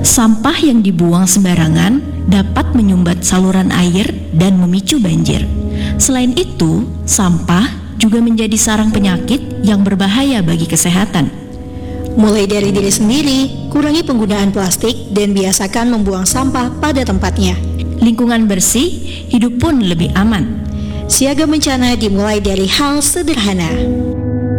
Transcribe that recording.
Sampah yang dibuang sembarangan dapat menyumbat saluran air dan memicu banjir. Selain itu, sampah juga menjadi sarang penyakit yang berbahaya bagi kesehatan. Mulai dari diri sendiri, kurangi penggunaan plastik dan biasakan membuang sampah pada tempatnya. Lingkungan bersih, hidup pun lebih aman. Siaga bencana dimulai dari hal sederhana.